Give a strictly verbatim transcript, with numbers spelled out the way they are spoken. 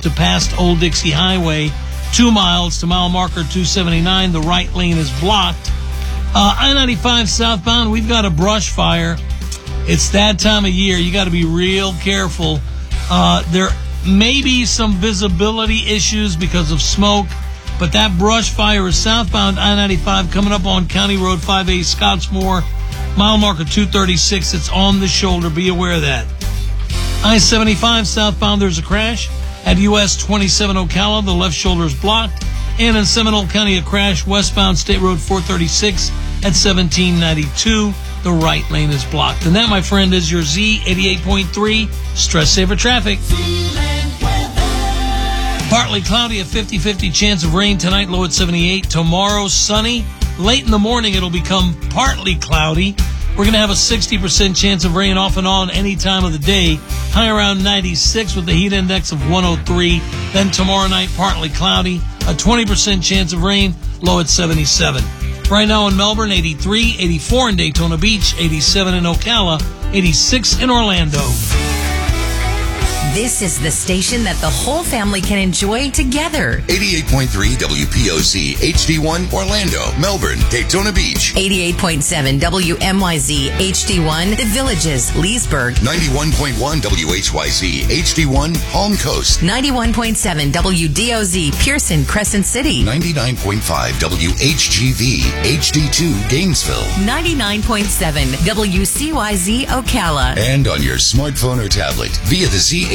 to past Old Dixie Highway. Two miles to mile marker two seventy-nine. The right lane is blocked. Uh, I ninety-five southbound, we've got a brush fire. It's that time of year. You got to be real careful. Uh, there may be some visibility issues because of smoke, but that brush fire is southbound I ninety-five coming up on County Road five A, Scottsmore, mile marker two thirty-six. It's on the shoulder. Be aware of that. I seventy-five southbound, there's a crash. At U S twenty-seven Ocala, the left shoulder is blocked. And in Seminole County, a crash westbound State Road four thirty-six at seventeen ninety-two. The right lane is blocked. And that, my friend, is your Z eighty-eight point three Stress Saver Traffic. Partly cloudy, a fifty-fifty chance of rain tonight, low at seventy-eight. Tomorrow, sunny. Late in the morning, it'll become partly cloudy. We're going to have a sixty percent chance of rain off and on any time of the day. High around ninety-six with the heat index of one oh three. Then tomorrow night, partly cloudy. A twenty percent chance of rain, low at seventy-seven. Right now in Melbourne, eighty-three, eighty-four in Daytona Beach, eighty-seven in Ocala, eighty-six in Orlando. This is the station that the whole family can enjoy together. eighty-eight point three W P O C H D one Orlando, Melbourne, Daytona Beach. eighty-eight point seven W M Y Z H D one The Villages, Leesburg. ninety-one point one W H Y Z H D one Palm Coast. ninety-one point seven W D O Z Pearson, Crescent City. ninety-nine point five W H G V H D two Gainesville. ninety-nine point seven W C Y Z Ocala. And on your smartphone or tablet via the Z